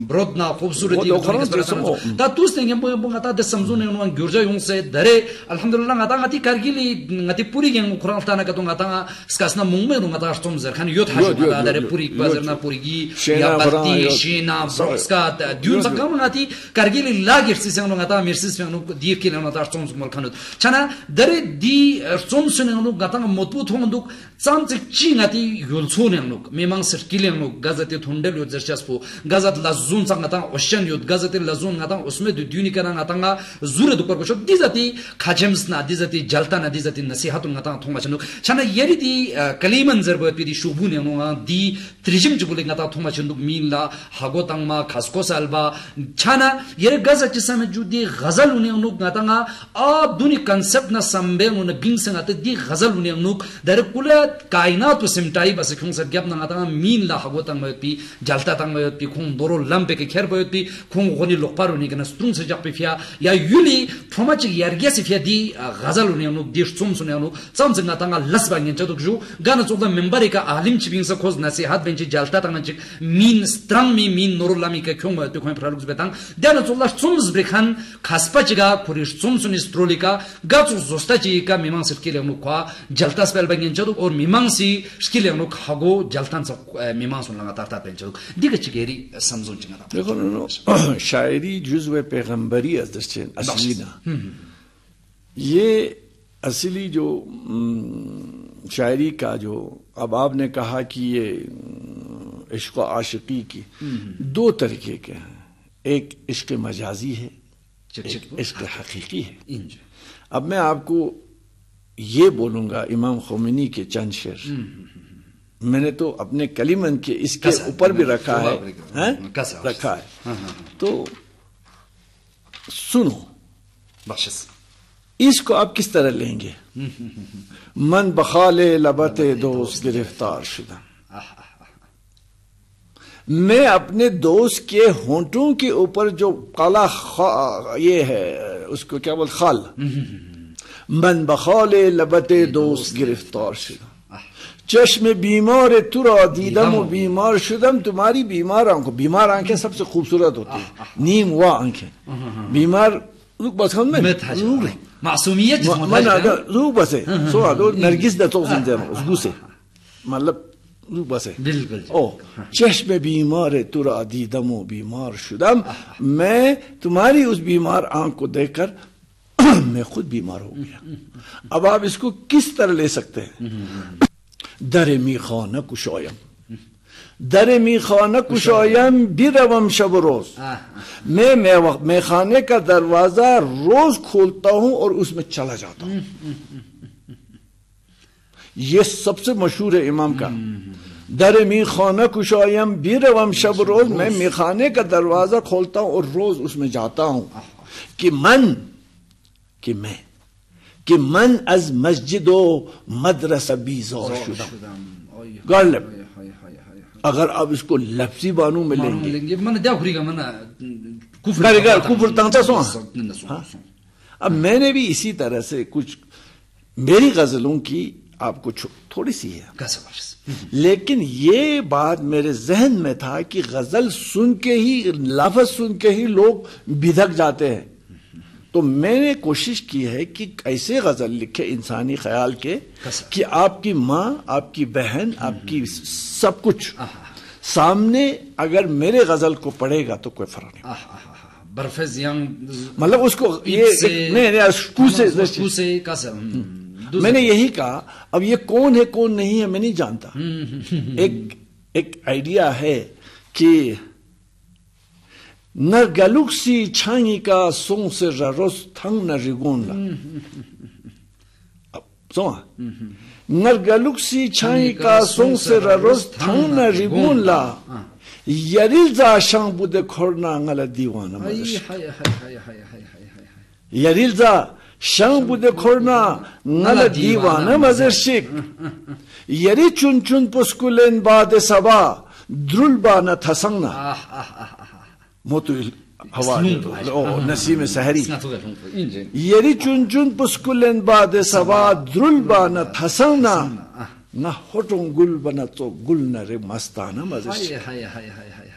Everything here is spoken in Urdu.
Brodna khubsurati ta tusne ngem ngata de samzune no gyurja yung se dare alhamdulillah ngata ngati kargili ngati puri ngem quran tana ka ngata skasna mungme no ngata stom zer khan yot hash ngata dare puri bazarna puri gi ya balti shina broska dyun zakam ngati kargili lagir sisen no ngata mirsis no dir kile ngata stom mal khanut chana dare di stom sune no ngata motbu thongduk chamchik chi ngati yulsune no memang sirkile no gazate thundel yo zerchaspo gazat la zun sangata ocean yod gazate la zun ngata usme du duni kana ngata nga zure du korko dizati khajems na dizati jalta na dizati nasihat ngata thonga chanu chana yeri di kaliman zerbo pi di shubu ne no di trijim jubule ngata thonga chanu minla hagotang ma khasko salba chana yeri gazat chisame judi ghazal ne no ngata nga a duni concept na sambe no bing sangata di ghazal ne no dar kula kainat simtai bas khung sar gyap na ngata minla hagotang ma pi jalta tang ma pi khung doro lampe ke kher boyoti khung goni lokparu ni kana strung se jak pe fia ya yuli thomachi yargesi fia di ghazal ne no di stum sune no sam sing ngata nga las ba ngin chaduk ju gana chokda member ka alim chibing sa khoz nasihat benchi jalta tang chik min strang mi min norul lami ke khung ma to khon praluk betang dana chokla stum zbrekhan khaspa chiga puri stum suni strolika gachu zosta chi ka mimang sirkile no kwa jalta spel ba ngin chaduk or mimang si skile no khago jaltan sa mimang sun langa tarta pen chaduk diga chigeri samzon chingata دیکھو شاعری جزو پیغمبری اصلی نا یہ اصلی جو شاعری کا جو اب آپ نے کہا کہ یہ عشق و عاشقی کی دو طریقے کے ہیں ایک عشق مجازی ہے ایک عشق حقیقی ہے اب میں آپ کو یہ بولوں گا امام خمینی کے چند شعر میں نے تو اپنے کلیمن کے اس کے اوپر بھی رکھا ہے تو سنو اس کو آپ کس طرح لیں گے من بخال لبت دوست گرفتار شدہ میں اپنے دوست کے ہونٹوں کے اوپر جو کالا یہ ہے اس کو کیا بول خال من بخال لبت دوست گرفتار شدہ چشم بیمار تو را دیدم و بیمار شدم تمہاری بیمار آنکھوں بیمار آنکھیں سب سے خوبصورت ہوتی ہیں نیم وا آنکھیں بیمار روک بس خون میں معصومیت من اگر روک بس ہے سو آدھو نرگس دا تو سنتے ہیں اس گو سے مطلب روک بس ہے او چشم بیمار تو را دیدم و بیمار شدم میں تمہاری اس بیمار آنکھ کو دیکھ کر میں خود بیمار ہو گیا اب آپ اس کو کس طرح لے سکتے ہیں در میخانه کشایم در میخانه کشایم بیروم شب و روز میں میخانے کا دروازہ روز کھولتا ہوں اور اس میں چلا جاتا ہوں یہ سب سے مشہور ہے امام کا در میخانه کشایم بیروم شب و روز میں میخانے کا دروازہ کھولتا ہوں اور روز اس میں جاتا ہوں کہ من از مسجد و مدرسہ بیزار شدم غالب اگر آپ اس کو لفظی بانوں میں لیں گے کفر تانتا سو اب میں نے بھی اسی طرح سے کچھ میری غزلوں کی آپ کو تھوڑی سی ہے لیکن یہ بات میرے ذہن میں تھا کہ غزل سن کے ہی لفظ سن کے ہی لوگ بدھک جاتے ہیں تو میں نے کوشش کی ہے کہ ایسے غزل لکھے انسانی خیال کے کہ آپ کی ماں آپ کی بہن آپ کی سب کچھ سامنے اگر میرے غزل کو پڑھے گا تو کوئی فرق نہیں مطلب اس کو میں نے یہی کہا اب یہ کون ہے کون نہیں ہے میں نہیں جانتا ایک آئیڈیا ہے کہ نرگلوکسی چھانگی کا سون سے روز تھنگ نہ ریگون لا سونا نرگلوکسی چھانگی کا سون سے روز تھنگ نہ ریگون لا یریلزا شان بوده کھورنا انگل دیوانا مزرشک یریلزا شان بوده کھورنا انگل دیوانا مزرشک یری چون چون پسکولن بعد سبا درول با نتسنگنا موتو ہوا نسیم سحری یری چون چون پسکولن بعد سبا درول با نتسنگنا نہ ہوٹوں گل بنا تو گل نہ رے مستانہ مزرشک